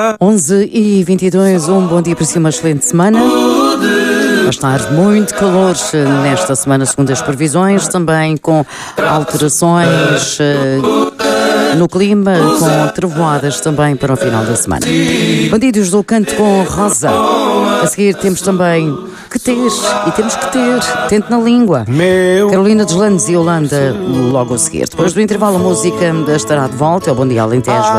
11h22, um bom dia para si, uma excelente semana. Vai estar muito calor nesta semana, segundo as previsões, também com alterações no clima, com trovoadas também para o final da semana. Bandidos do Canto com Rosa. A seguir temos também que ter, e temos que ter, Tente na Língua. Carolina dos Landes e Holanda logo a seguir. Depois do intervalo a música estará de volta, é o Bom Dia Alentejo.